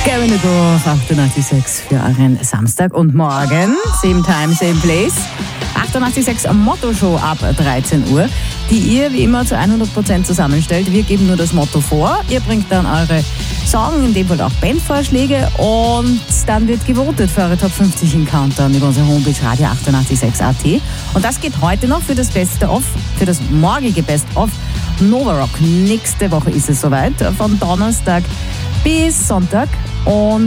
Gavin de Go auf 88.6 für euren Samstag. Und morgen, same time, same place, 88.6 Motto-Show ab 13 Uhr, die ihr wie immer zu 100% zusammenstellt. Wir geben nur das Motto vor, ihr bringt dann eure Song, in dem Fall auch Bandvorschläge, und dann wird gewotet für eure Top 50 in Countdown über unsere Homepage radio886.at. Und das geht heute noch für das Best-of, für das morgige Best-of Nova Rock. Nächste Woche ist es soweit, von Donnerstag bis Sonntag. Und